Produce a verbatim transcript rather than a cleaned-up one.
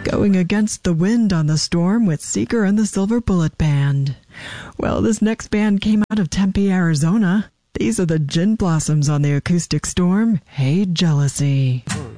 Going against the wind on the storm with Seeker and the Silver Bullet Band. Well, this next band came out of Tempe, Arizona. These are the Gin Blossoms on the Acoustic Storm. Hey, Jealousy.